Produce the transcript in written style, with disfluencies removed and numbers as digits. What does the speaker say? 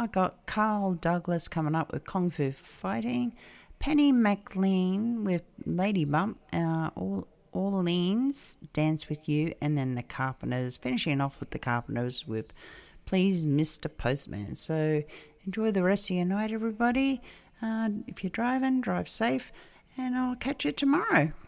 got Carl Douglas coming up with Kung Fu Fighting, Penny McLean with Lady Bump, Orleans, Dance With You, and then the Carpenters, finishing off with the Carpenters with Please Mr. Postman. So enjoy the rest of your night, everybody. If you're driving, drive safe, and I'll catch you tomorrow.